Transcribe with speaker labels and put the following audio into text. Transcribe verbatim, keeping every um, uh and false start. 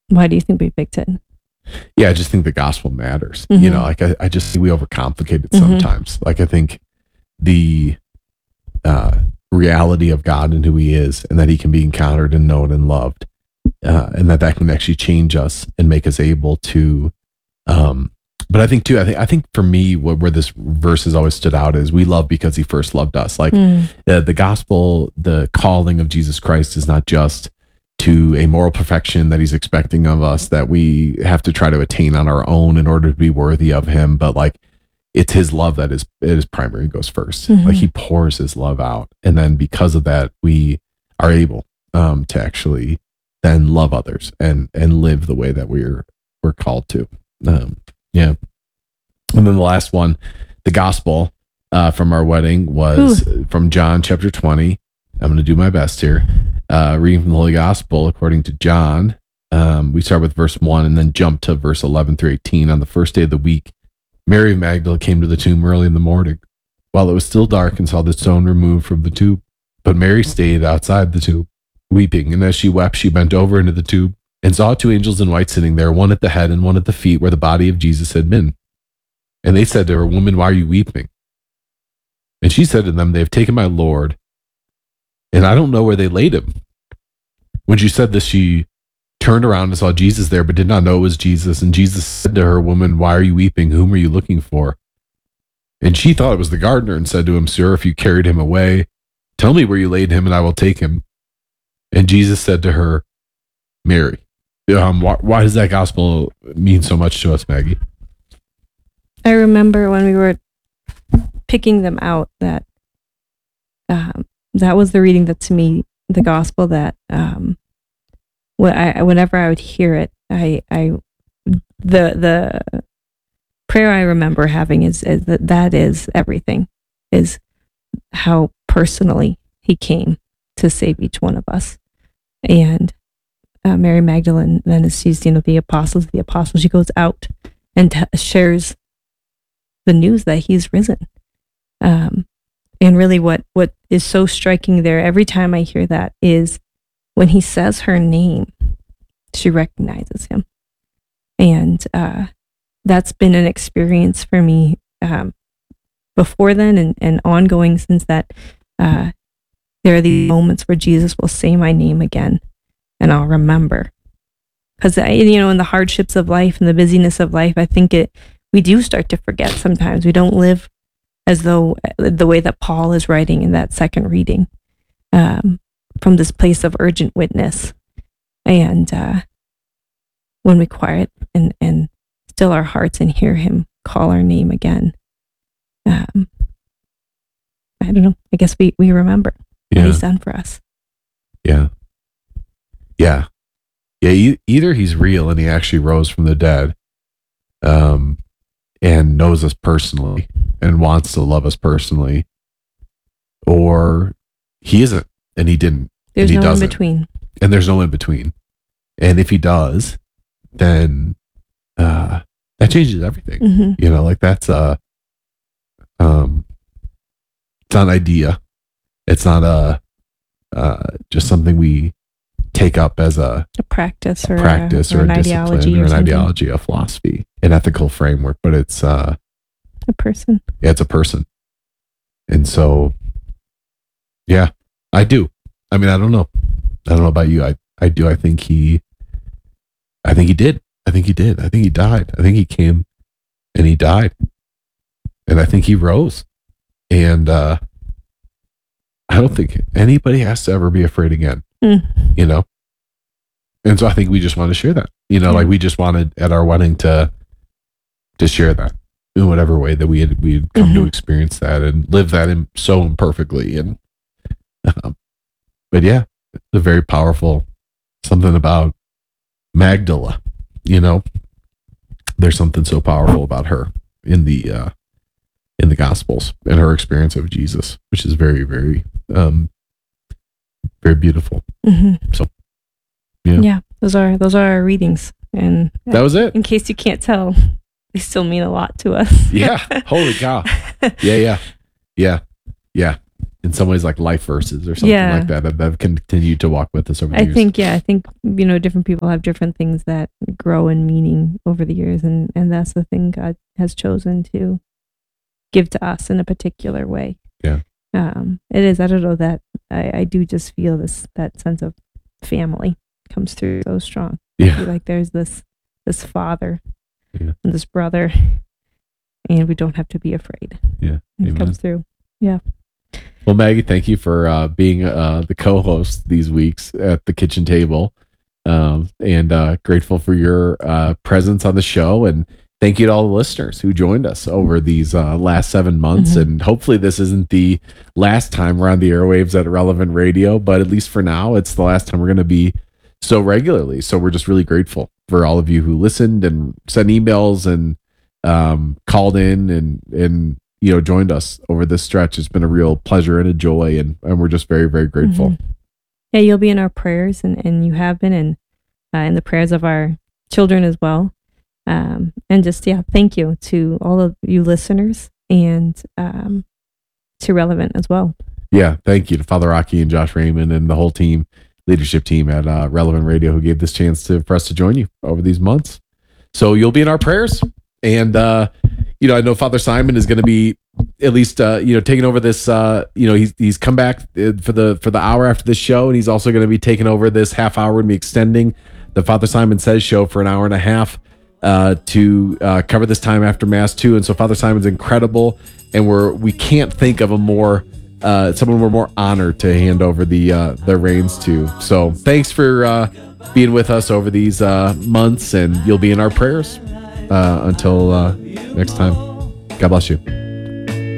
Speaker 1: Why do you think we picked it?
Speaker 2: Yeah, I just think the gospel matters.
Speaker 1: Mm-hmm.
Speaker 2: You know, like I, I just think we overcomplicate it
Speaker 1: Mm-hmm.
Speaker 2: sometimes. Like I think the uh, reality of God and who he is, and that he can be encountered and known and loved, uh, and that that can actually change us and make us able to, um, but I think too, I think, I think for me, what, where this verse has always stood out is we love because he first loved us. Like
Speaker 1: Mm.
Speaker 2: the, the gospel, the calling of Jesus Christ is not just to a moral perfection that he's expecting of us that we have to try to attain on our own in order to be worthy of him. But like, it's his love that is, it is primary, goes first.
Speaker 1: Mm-hmm.
Speaker 2: Like he pours his love out. And then because of that, we are able um, to actually then love others and, and live the way that we're, we're called to. Um, yeah. And then the last one, the gospel uh, from our wedding was Ooh. From John chapter twenty. I'm going to do my best here. Uh, reading from the Holy Gospel according to John. Um, we start with verse one and then jump to verse eleven through eighteen. On the first day of the week, Mary of Magdala came to the tomb early in the morning while it was still dark and saw the stone removed from the tomb. But Mary stayed outside the tomb, weeping. And as she wept, she bent over into the tomb and saw two angels in white sitting there, one at the head and one at the feet where the body of Jesus had been. And they said to her, "Woman, why are you weeping?" And she said to them, "They have taken my Lord, and I don't know where they laid him." When she said this, she turned around and saw Jesus there, but did not know it was Jesus. And Jesus said to her, "Woman, why are you weeping? Whom are you looking for?" And she thought it was the gardener and said to him, "Sir, if you carried him away, tell me where you laid him and I will take him." And Jesus said to her, "Mary." Um, why, why does that gospel mean so much to us, Maggie?
Speaker 1: I remember when we were picking them out that um, that was the reading that to me, the gospel that um, when I, whenever I would hear it, I, I the the prayer I remember having is, is that that is everything, is how personally he came to save each one of us. And uh, Mary Magdalene then sees, you know, the apostles, the apostles, she goes out and t- shares the news that he's risen. Um, and really what, what is so striking there every time I hear that is when he says her name, she recognizes him. And uh, that's been an experience for me um, before then and, and ongoing since that. Uh, there are these moments where Jesus will say my name again and I'll remember. Because, you know, in the hardships of life and the busyness of life, I think it we do start to forget sometimes. We don't live as though the way that Paul is writing in that second reading um, from this place of urgent witness. And uh, when we quiet and, and still our hearts and hear him call our name again, um, I don't know, I guess we, we remember
Speaker 2: yeah.
Speaker 1: what he's done for us.
Speaker 2: Yeah. Yeah. Yeah. E- either he's real and he actually rose from the dead, um, and knows us personally and wants to love us personally, or he isn't and he didn't.
Speaker 1: There's
Speaker 2: and he
Speaker 1: no
Speaker 2: doesn't.
Speaker 1: in between.
Speaker 2: And there's no in between. And if he does, then uh, that changes everything.
Speaker 1: Mm-hmm.
Speaker 2: You know, like that's a, um, it's not an idea. It's not a, uh, just something we take up as a,
Speaker 1: a practice or
Speaker 2: a practice
Speaker 1: a, or,
Speaker 2: or,
Speaker 1: an
Speaker 2: a
Speaker 1: ideology
Speaker 2: discipline or,
Speaker 1: or
Speaker 2: an
Speaker 1: something.
Speaker 2: ideology, a philosophy, an ethical framework, but it's uh,
Speaker 1: a person.
Speaker 2: Yeah, it's a person. And so, yeah, I do. I mean, I don't know. I don't know about you. I, I do. I think he, I think he did. I think he did. I think he died. I think he came and he died. And I think he rose. And uh, I don't think anybody has to ever be afraid again,
Speaker 1: mm.
Speaker 2: you know? And so I think we just want to share that, you know, yeah. like we just wanted at our wedding to, to share that in whatever way that we had, we had come mm-hmm. to experience that and live that in so imperfectly. And, um, but yeah, it's a very powerful, something about Magdala, you know, there's something so powerful about her in the, uh, in the Gospels and her experience of Jesus, which is very, very, um, very beautiful.
Speaker 1: Mm-hmm.
Speaker 2: So, yeah.
Speaker 1: yeah, those are, those are our readings. And
Speaker 2: that was it.
Speaker 1: In case you can't tell, they still mean a lot to us.
Speaker 2: Yeah. Holy cow. Yeah. Yeah. Yeah. Yeah. in some ways like life verses or something
Speaker 1: Yeah.
Speaker 2: like that that have continued to walk with us over the
Speaker 1: I
Speaker 2: years.
Speaker 1: think, yeah, I think, you know, different people have different things that grow in meaning over the years. And, and that's the thing God has chosen to give to us in a particular way.
Speaker 2: Yeah.
Speaker 1: Um, it is, I don't know, that I, I do just feel this, that sense of family comes through so strong.
Speaker 2: Yeah.
Speaker 1: Like there's this, this father
Speaker 2: Yeah.
Speaker 1: and this brother, and we don't have to be afraid.
Speaker 2: Yeah.
Speaker 1: It
Speaker 2: Amen.
Speaker 1: comes through. Yeah.
Speaker 2: Well, Maggie, thank you for uh, being uh, the co-host these weeks at the kitchen table, um, and uh, grateful for your uh, presence on the show. And thank you to all the listeners who joined us over these uh, last seven months.
Speaker 1: Mm-hmm.
Speaker 2: And hopefully this isn't the last time we're on the airwaves at Relevant Radio, but at least for now, it's the last time we're going to be so regularly. So we're just really grateful for all of you who listened and sent emails and um, called in and, and, you know, joined us over this stretch. It's been a real pleasure and a joy, and, and we're just very, very grateful.
Speaker 1: Mm-hmm. Yeah, you'll be in our prayers, and, and you have been, and uh, in the prayers of our children as well. Um, and just, yeah, thank you to all of you listeners, and um, to Relevant as well.
Speaker 2: Yeah, thank you to Father Rocky and Josh Raymond and the whole team, leadership team at uh, Relevant Radio, who gave this chance to for us to join you over these months. So you'll be in our prayers, and uh, you know, I know Father Simon is going to be at least uh, you know taking over this. Uh, you know, he's he's come back for the for the hour after this show, and he's also going to be taking over this half hour and be extending the Father Simon Says show for an hour and a half uh, to uh, cover this time after Mass too. And so Father Simon's incredible, and we're we can't think of a more uh, someone we're more honored to hand over the uh, the reins to. So thanks for uh, being with us over these uh, months, and you'll be in our prayers uh, until uh, next time. God bless you.